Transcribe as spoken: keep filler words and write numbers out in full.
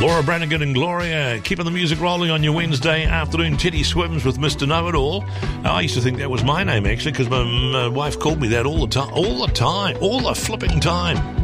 Laura Branigan and Gloria, keeping the music rolling on your Wednesday afternoon. Teddy Swims with Mister Know-It-All. I used to think that was my name, actually, because my, my wife called me that all the time. All the time. All the flipping time.